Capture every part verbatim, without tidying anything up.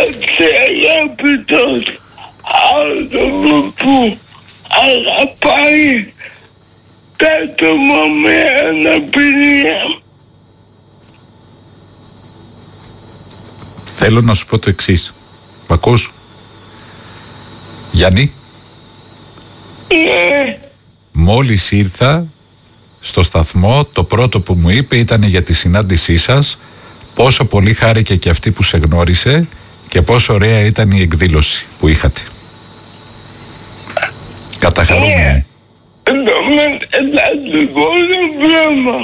αξιαγάπητος άνθρωπος που αγαπάει τα άτομα με αναπηρία. Θέλω να σου πω το εξής. Μ' ακούς? Γιάννη? Ναι. Μόλις ήρθα στο σταθμό, το πρώτο που μου είπε ήταν για τη συνάντησή σας, πόσο πολύ χάρηκε και αυτή που σε γνώρισε και πόσο ωραία ήταν η εκδήλωση που είχατε. Καταχαρούμενη. Εντάξει, το πράγμα.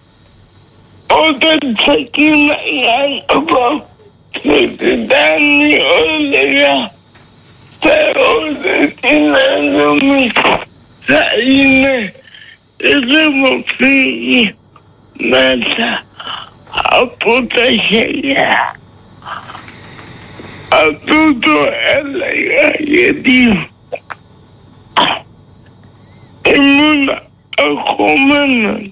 Όταν ξεκίναγα να πάω στο Τιτάνιο, έλεγα θεώρησε την έντομη θα είναι δεν μου φύγει μέσα από τα χέρια. Αυτό το έλεγα γιατί ήμουν αγχωμένος.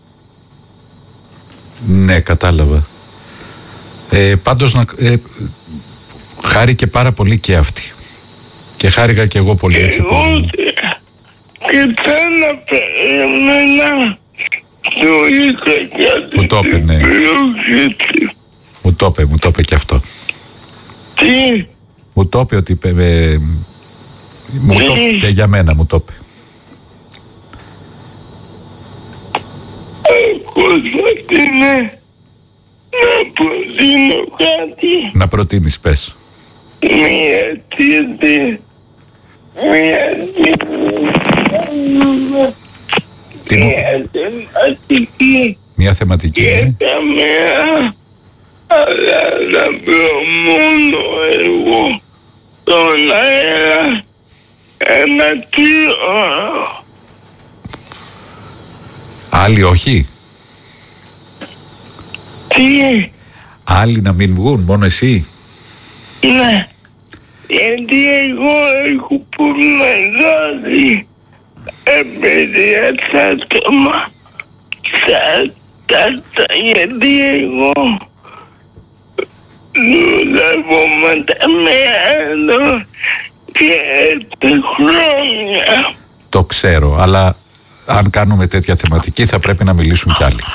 Ναι, κατάλαβα. Ε, πάντως να, ε, χάρηκε πάρα πολύ και αυτή. Και χάρηκα και εγώ πολύ έτσι. Εγώ και θέλω περίμενα το είχα γιατί μου το είπε, ναι. Μου το είπε, μου το είπε και αυτό. Τι? Μου το είπε ότι είπε, ε, μου το είπε και για μένα μου το είπε. Εγώ θα είναι να προτείνω κάτι. Να προτείνεις, πες. Μία τίτη, μία Τι μου... μία θεματική Μια θεματική, και ναι. καμία, αλλά να βρω μόνο εγώ τον αέρα ένα τρίωρο. Άλλοι όχι. Τι? Άλλοι να μην βγουν, μόνο εσύ. Ναι, γιατί εγώ έχω πολύ μεγάλη εμπειρία στα άτομα, στα τάτα, γιατί εγώ δουλεύω με τα μυαλό και έτσι χρόνια. Το ξέρω, αλλά αν κάνουμε τέτοια θεματική θα πρέπει να μιλήσουν κι άλλοι.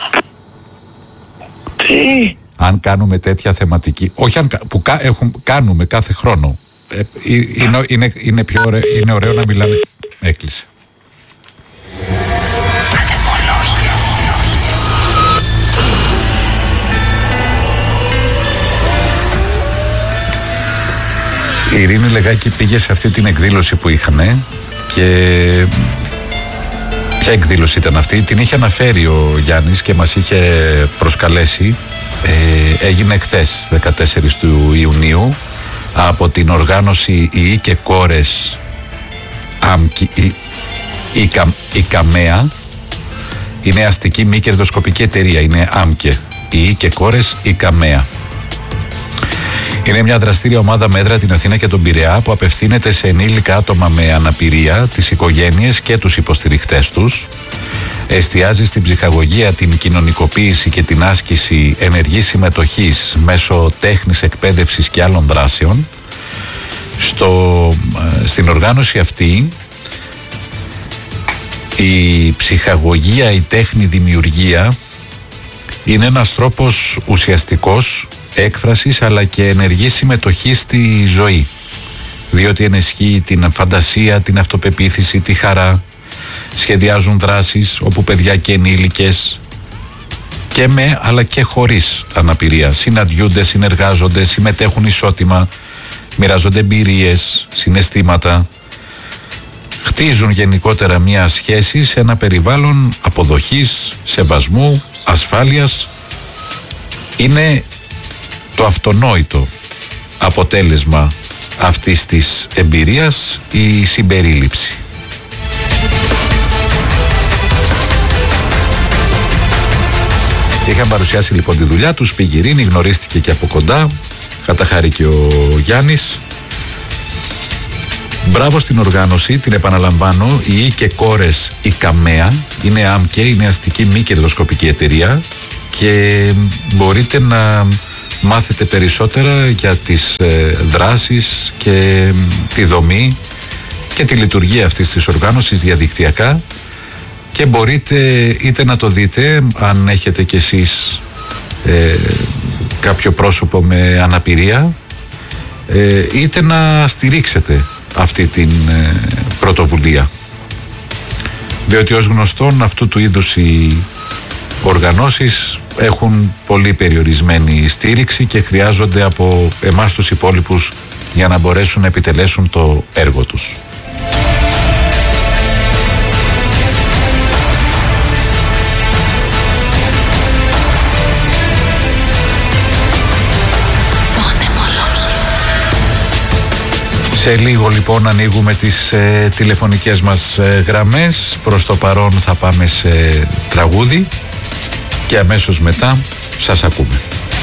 Τι? Αν κάνουμε τέτοια θεματική, όχι αν, που κα, έχουν, κάνουμε κάθε χρόνο, ε, είναι, είναι, είναι, πιο ωραίο, είναι ωραίο να μιλάμε. Έκλεισε. Η Ειρήνη Λεγάκη πήγε σε αυτή την εκδήλωση που είχανε και ποια εκδήλωση ήταν αυτή, την είχε αναφέρει ο Γιάννης και μας είχε προσκαλέσει. Ε, έγινε χθες δεκατέσσερις του Ιουνίου από την οργάνωση «Οι και Κόρες Άμκη, η, η, η, η Καμέα». Είναι αστική μη κερδοσκοπική εταιρεία, είναι ΆΜΚΕ, «Οι και Κόρες η Καμέα». Είναι μια δραστήρια ομάδα μέτρα την Αθήνα και τον Πειραιά που απευθύνεται σε ενήλικα άτομα με αναπηρία, τις οικογένειες και τους υποστηρικτές τους. Εστιάζει στην ψυχαγωγία, την κοινωνικοποίηση και την άσκηση ενεργής συμμετοχής μέσω τέχνης, εκπαίδευσης και άλλων δράσεων. Στο, στην οργάνωση αυτή η ψυχαγωγία, η τέχνη δημιουργία είναι ένας τρόπος ουσιαστικός έκφρασης αλλά και ενεργής συμμετοχή στη ζωή, διότι ενισχύει την φαντασία, την αυτοπεποίθηση, τη χαρά. Σχεδιάζουν δράσεις όπου παιδιά και ενήλικες και με αλλά και χωρίς αναπηρία συναντιούνται, συνεργάζονται, συμμετέχουν ισότιμα, μοιράζονται εμπειρίες, συναισθήματα, χτίζουν γενικότερα μια σχέση σε ένα περιβάλλον αποδοχής, σεβασμού, ασφάλειας. Είναι το αυτονόητο αποτέλεσμα αυτής της εμπειρίας η συμπερίληψη. Είχαν παρουσιάσει λοιπόν τη δουλειά τους, πήγε η Ειρήνη, γνωρίστηκε και από κοντά, καταχάρηκε ο Γιάννης. Μπράβο στην οργάνωση, την επαναλαμβάνω, η «Οι και Κόρες η Καμέα», είναι ΆΜΚΕ, είναι αστική μη κερδοσκοπική εταιρεία και μπορείτε να μάθετε περισσότερα για τις ε, δράσεις και ε, τη δομή και τη λειτουργία αυτής της οργάνωσης διαδικτυακά, και μπορείτε είτε να το δείτε αν έχετε κι εσείς ε, κάποιο πρόσωπο με αναπηρία, ε, είτε να στηρίξετε αυτή την ε, πρωτοβουλία, διότι ως γνωστόν αυτού του είδους οι οργανώσεις έχουν πολύ περιορισμένη στήριξη και χρειάζονται από εμάς τους υπόλοιπους για να μπορέσουν να επιτελέσουν το έργο τους. Σε λίγο λοιπόν ανοίγουμε τις ε, τηλεφωνικές μας ε, γραμμές. Προς το παρόν θα πάμε σε τραγούδι και αμέσως μετά σας ακούμε.